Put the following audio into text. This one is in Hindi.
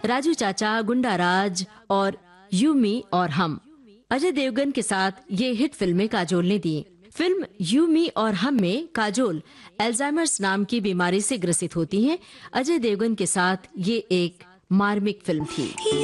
राजू चाचा, गुंडा राज और यू मी और हम। अजय देवगन के साथ ये हिट फिल्में काजोल ने दी। फिल्म यू मी और हम में काजोल अल्जाइमर्स नाम की बीमारी से ग्रसित होती हैं। अजय देवगन के साथ ये एक मार्मिक फिल्म थी।